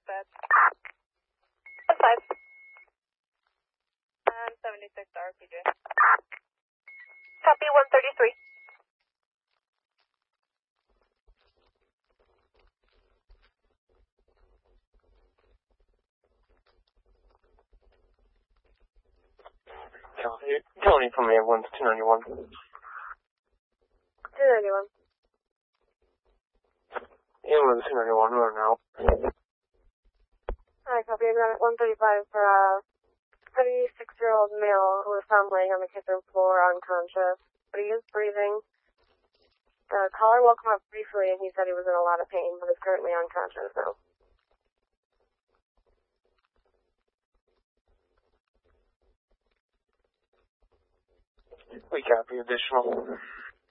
dispatch. 5. 76 RPJ. Copy 133. County from A1 to 291. 291. A1 to 291, we're now. Alright, copy. I'm at 135 for a 36-year-old male who was found laying on the kitchen floor unconscious, but he is breathing. The caller woke him up briefly and he said he was in a lot of pain, but is currently unconscious now. We copy additional.